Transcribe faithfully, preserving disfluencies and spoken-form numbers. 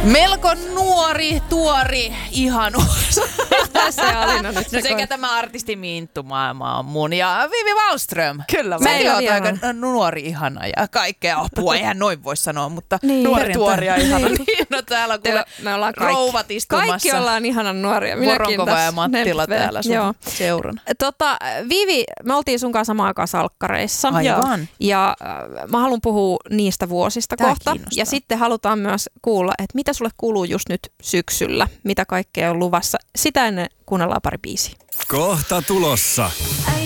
Melko nuori, tuori, ihanuus. Tässä Alina nyt No sekä tämä artisti Minttu maailma on mun ja Vivi Wallström. Kyllä. Säkin oot aika nuori, ihana ja kaikkea apua. Eihän noin voi sanoa, mutta niin. nuori, tuori ja ihana. Niin. No täällä on kuule me ollaan kaikki, rouvat istumassa. Kaikki ollaan ihanan nuoria. Voronkova ja Mattila täällä sun Joo. seurana. Tota, Vivi, me oltiin sun kanssa samaan aikaan salkkareissa. Aivan. Ja äh, mä haluan puhua niistä vuosista Tää kohta. kiinnostaa. Ja sitten halutaan myös kuulla, että mitä sulle kuuluu just nyt syksyllä. Mitä kaikkea on luvassa. Sitä ennen kuunnellaan pari biisiä. Kohta tulossa.